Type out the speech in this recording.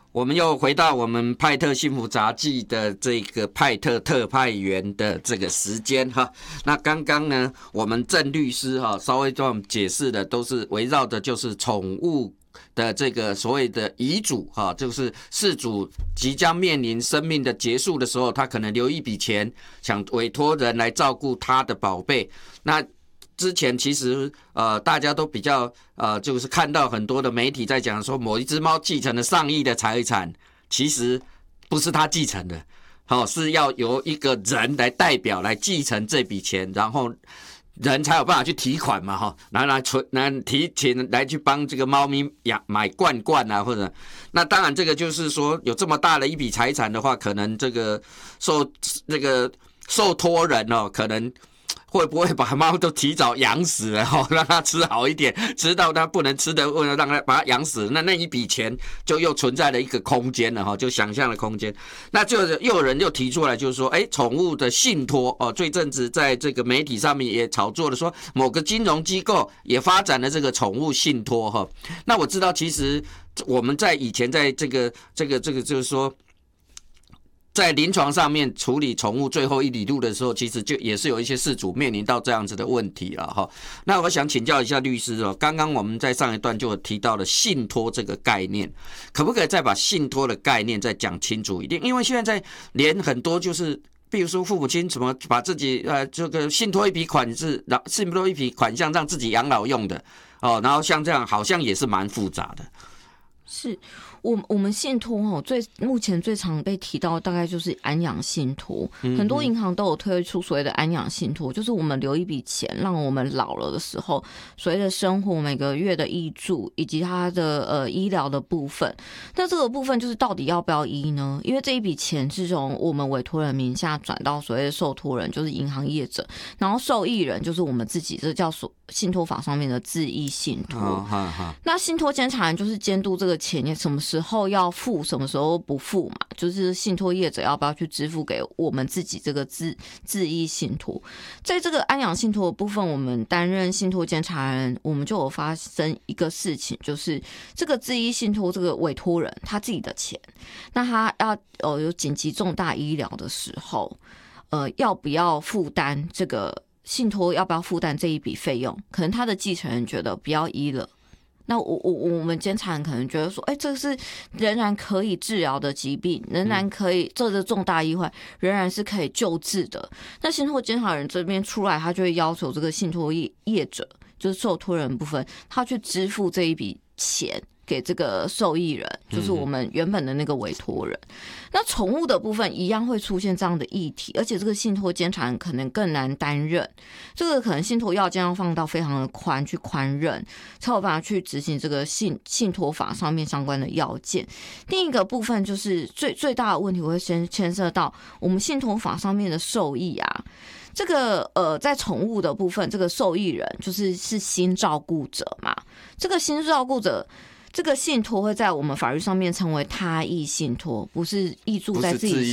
我们又回到我们派特幸福杂技的这个派特特派员的这个时间哈。那刚刚呢，我们郑律师哈稍微跟我们解释的都是围绕的就是宠物的这个所谓的遗嘱哈，就是事主即将面临生命的结束的时候，他可能留一笔钱，想委托人来照顾他的宝贝。那之前其实大家都比较就是看到很多的媒体在讲说某一只猫继承了上亿的财产，其实不是他继承的，是要由一个人来代表来继承这笔钱，然后人才有办法去提款嘛，来提钱来去帮这个猫咪买罐罐啊，或者那当然这个就是说有这么大的一笔财产的话，可能这个受托人可能会不会把猫都提早养死了，让它吃好一点，吃到它不能吃的，为了让它把它养死，那一笔钱就又存在了一个空间了，就想象的空间。那就又有人又提出来，就是说，宠物的信托最阵子在这个媒体上面也炒作了，说某个金融机构也发展了这个宠物信托。那我知道，其实我们在以前在这个就是说，在临床上面处理宠物最后一里路的时候，其实就也是有一些事主面临到这样子的问题了哈。那我想请教一下律师刚刚我们在上一段就有提到了信托这个概念，可不可以再把信托的概念再讲清楚一点？因为现在连很多就是比如说父母亲怎么把自己这个信托一笔款项让自己养老用的然后像这样好像也是蛮复杂的。 是我们信托目前最常被提到大概就是安养信托，很多银行都有推出所谓的安养信托，就是我们留一笔钱，让我们老了的时候，所谓的生活每个月的挹注以及它的医疗的部分。那这个部分就是到底要不要医呢？因为这一笔钱是从我们委托人名下转到所谓的受托人，就是银行业者，然后受益人就是我们自己，这叫信托法上面的自益信托。那信托监察人就是监督这个钱什么时候要付，什么时候不付嘛，就是信托业者要不要去支付给我们自己这个自益信托。在这个安养信托的部分，我们担任信托监察人，我们就有发生一个事情，就是这个自益信托这个委托人他自己的钱，那他要有紧急重大医疗的时候，要不要负担这个信托，要不要负担这一笔费用？可能他的继承人觉得不要医了。那我们监察人可能觉得说，这个是仍然可以治疗的疾病，仍然可以这个重大意外仍然是可以救治的。那信托监察人这边出来，他就会要求这个信托业者，就是受托人部分，他去支付这一笔钱给这个受益人，就是我们原本的那个委托人。那宠物的部分一样会出现这样的议题，而且这个信托监察人可能更难担任，这个可能信托要件要放到非常的宽，去宽任，才有办法去执行这个信托法上面相关的要件。另一个部分就是最大的问题，我会先牵涉到我们信托法上面的受益啊。这个在宠物的部分，这个受益人是新照顾者嘛，这个新照顾者。这个信托会在我们法律上面称为他益信托，不是挹注在自己